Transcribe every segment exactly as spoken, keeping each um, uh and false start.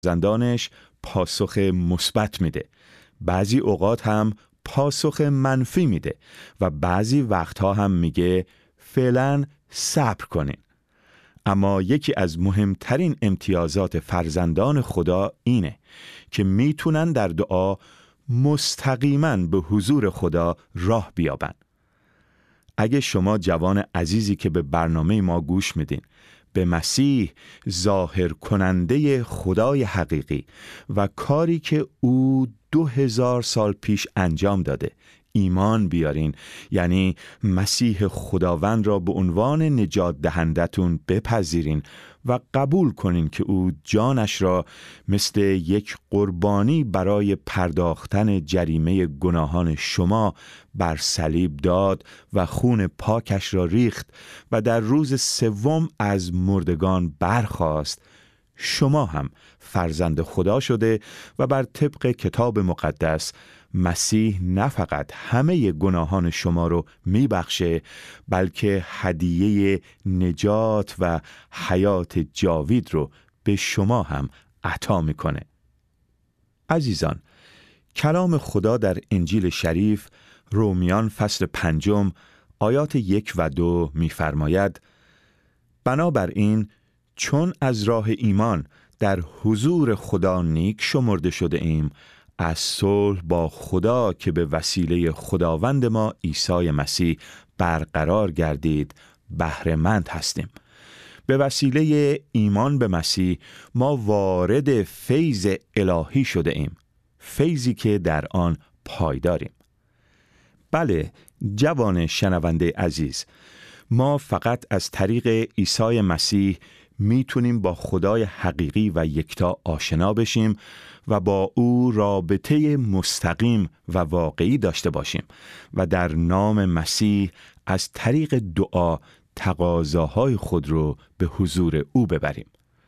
فرزندانش پاسخ مثبت میده، بعضی اوقات هم پاسخ منفی میده و بعضی وقتها هم میگه فعلا صبر کنین. اما یکی از مهمترین امتیازات فرزندان خدا اینه که میتونن در دعا مستقیما به حضور خدا راه بیابن. اگه شما جوان عزیزی که به برنامه ما گوش میدین به مسیح ظاهر کننده خدای حقیقی و کاری که او دو هزار سال پیش انجام داده ایمان بیارین، یعنی مسیح خداوند را به عنوان نجات دهندتون بپذیرین و قبول کنین که او جانش را مثل یک قربانی برای پرداختن جریمه گناهان شما بر صلیب داد و خون پاکش را ریخت و در روز سوم از مردگان برخاست، شما هم فرزند خدا شده و بر طبق کتاب مقدس مسیح نه فقط همه گناهان شما رو میبخشه، بلکه هدیه نجات و حیات جاوید رو به شما هم عطا میکنه. عزیزان، کلام خدا در انجیل شریف رومیان فصل پنجم آیات یک و دو میفرماید: بنابراین چون از راه ایمان در حضور خدا نیک شمرده شده ایم، از صلح با خدا که به وسیله خداوند ما عیسی مسیح برقرار گردید بهره مند هستیم. به وسیله ایمان به مسیح ما وارد فیض الهی شده ایم، فیضی که در آن پایداریم. بله جوان شنونده عزیز، ما فقط از طریق عیسی مسیح میتونیم با خدای حقیقی و یکتا آشنا بشیم و با او رابطه مستقیم و واقعی داشته باشیم و در نام مسیح از طریق دعا تقاضاهای خود رو به حضور او ببریم.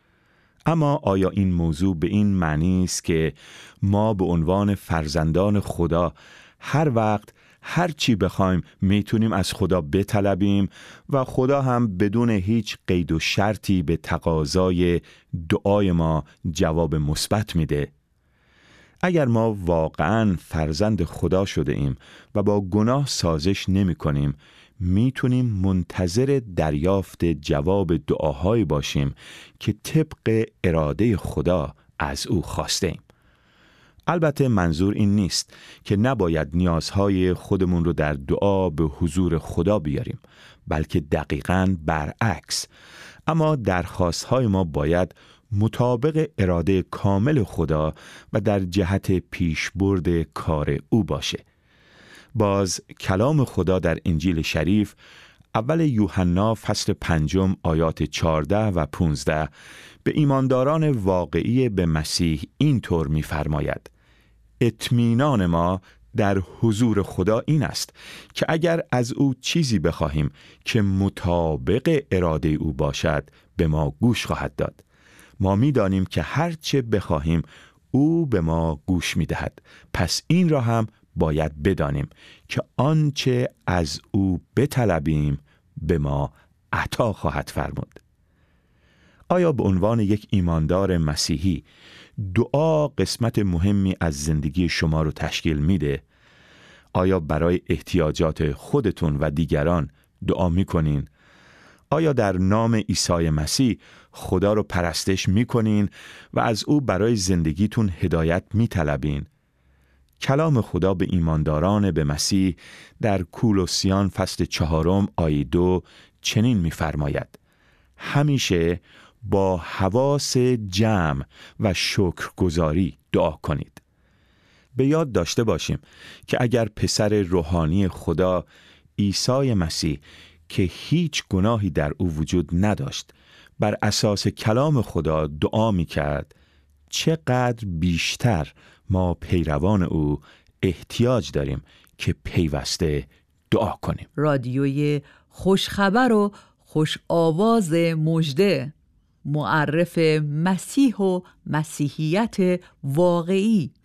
اما آیا این موضوع به این معنی است که ما به عنوان فرزندان خدا هر وقت هر چی بخوایم میتونیم از خدا بطلبیم و خدا هم بدون هیچ قید و شرطی به تقاضای دعای ما جواب مثبت میده؟ اگر ما واقعاً فرزند خدا شده ایم و با گناه سازش نمی کنیم، میتونیم منتظر دریافت جواب دعاهایی باشیم که طبق اراده خدا از او خواسته ایم. البته منظور این نیست که نباید نیازهای خودمون رو در دعا به حضور خدا بیاریم، بلکه دقیقاً برعکس. اما درخواستهای ما باید مطابق اراده کامل خدا و در جهت پیشبرد کار او باشه. باز کلام خدا در انجیل شریف اول یوحنا فصل پنجم آیات چهارده و پانزده به ایمانداران واقعی به مسیح این طور می فرماید: اطمینان ما در حضور خدا این است که اگر از او چیزی بخواهیم که مطابق اراده او باشد به ما گوش خواهد داد. ما می دانیم که هر چه بخواهیم او به ما گوش می دهد. پس این را هم باید بدانیم که آنچه از او بطلبیم به ما عطا خواهد فرمود. آیا به عنوان یک ایماندار مسیحی دعا قسمت مهمی از زندگی شما رو تشکیل میده؟ آیا برای احتیاجات خودتون و دیگران دعا میکنین؟ آیا در نام عیسی مسیح خدا رو پرستش میکنین و از او برای زندگیتون هدایت میطلبین؟ کلام خدا به ایمانداران به مسیح در کولوسیان فصل چهارم آیه دو چنین میفرماید: همیشه با حواس جمع و شکرگزاری دعا کنید. به یاد داشته باشیم که اگر پسر روحانی خدا عیسی مسیح که هیچ گناهی در او وجود نداشت بر اساس کلام خدا دعا می کرد، چقدر بیشتر ما پیروان او احتیاج داریم که پیوسته دعا کنیم. رادیوی خوشخبر و خوش آواز مژده، معرف مسیح و مسیحیت واقعی.